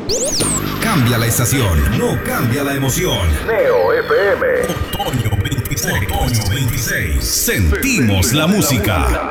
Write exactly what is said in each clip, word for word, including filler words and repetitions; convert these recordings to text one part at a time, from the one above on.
Cambia la estación, no cambia la emoción. Neo F M. Otoño veintiséis. Otoño veintiséis. Sentimos la música.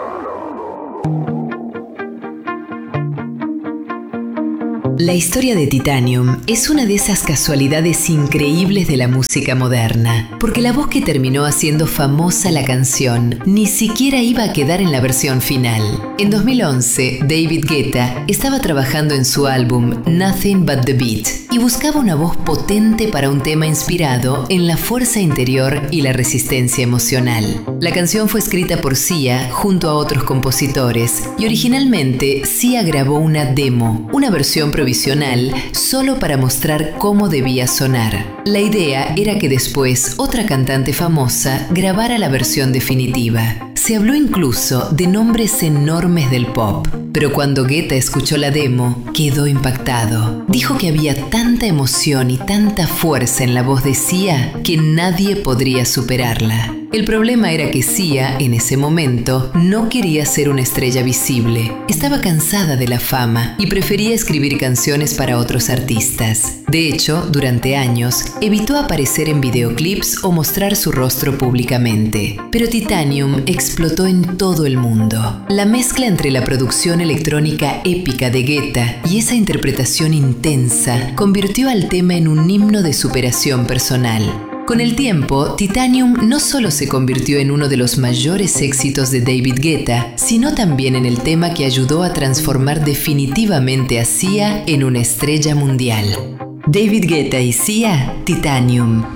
La historia de Titanium es una de esas casualidades increíbles de la música moderna, porque la voz que terminó haciendo famosa la canción ni siquiera iba a quedar en la versión final. En dos mil once, David Guetta estaba trabajando en su álbum Nothing But The Beat y buscaba una voz potente para un tema inspirado en la fuerza interior y la resistencia emocional. La canción fue escrita por Sia junto a otros compositores y originalmente Sia grabó una demo, una versión provisional solo para mostrar cómo debía sonar. La idea era que después otra cantante famosa grabara la versión definitiva. Se habló incluso de nombres enormes del pop, pero cuando Guetta escuchó la demo, quedó impactado. Dijo que había tanta emoción y tanta fuerza en la voz de Sia que nadie podría superarla. El problema era que Sia, en ese momento, no quería ser una estrella visible. Estaba cansada de la fama y prefería escribir canciones para otros artistas. De hecho, durante años, evitó aparecer en videoclips o mostrar su rostro públicamente. Pero Titanium explotó en todo el mundo. La mezcla entre la producción electrónica épica de Guetta y esa interpretación intensa convirtió al tema en un himno de superación personal. Con el tiempo, Titanium no solo se convirtió en uno de los mayores éxitos de David Guetta, sino también en el tema que ayudó a transformar definitivamente a Sia en una estrella mundial. David Guetta y Sia, Titanium.